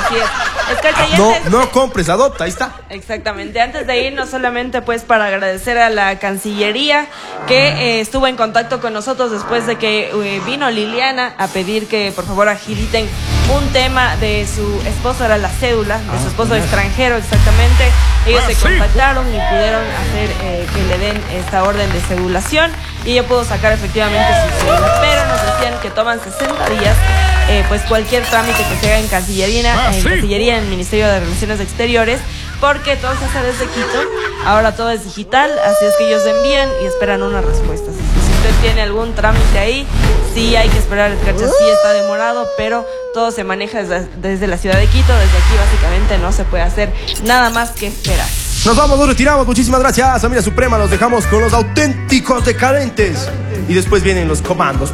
Así es. Escarcha, y No, antes- no compres, adopta, ahí está. Exactamente. Antes de irnos, solamente pues para agradecer a la Cancillería que estuvo en contacto con nosotros después de que vino Liliana a pedir que por favor agiliten un tema de su esposo, era la cédula, de su esposo extranjero exactamente. Ellos se contactaron y pudieron hacer que le den esta orden de cedulación y ella pudo sacar efectivamente su cédula, pero nos decían que toman 60 días. Pues cualquier trámite que se haga en Cancillería, en el Ministerio de Relaciones Exteriores, porque todo se hace desde Quito, ahora todo es digital, así es que ellos envían y esperan una respuesta. Así que si usted tiene algún trámite ahí, sí hay que esperar, Escarcha, sí está demorado, pero todo se maneja desde la ciudad de Quito, desde aquí básicamente no se puede hacer nada más que esperar. Nos vamos, nos retiramos. Muchísimas gracias, familia Suprema. Los dejamos con los auténticos decadentes. Y después vienen los comandos.